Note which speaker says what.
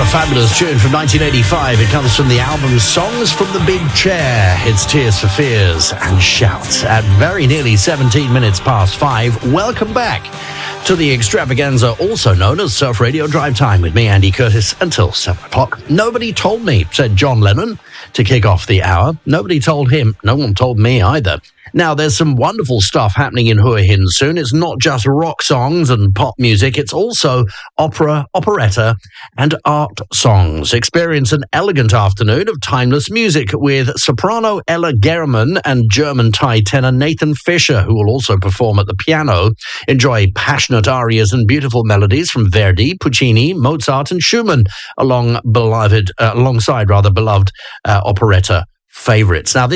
Speaker 1: a fabulous tune from 1985. It comes from the album Songs from the Big Chair. It's Tears for Fears and Shout. At very nearly 17 minutes past 5, welcome back to the extravaganza, also known as Surf Radio Drive Time, with me, Andy Curtis, until 7 o'clock. Nobody told me, said John Lennon, to kick off the hour. Nobody told him. No one told me either. Now, there's some wonderful stuff happening in Hua Hin soon. It's not just rock songs and pop music. It's also opera, operetta, and art songs. Experience an elegant afternoon of timeless music with soprano Ella German and German Thai tenor Nathan Fisher, who will also perform at the piano. Enjoy passionate arias and beautiful melodies from Verdi, Puccini, Mozart, and Schumann, alongside beloved operetta favorites. Now,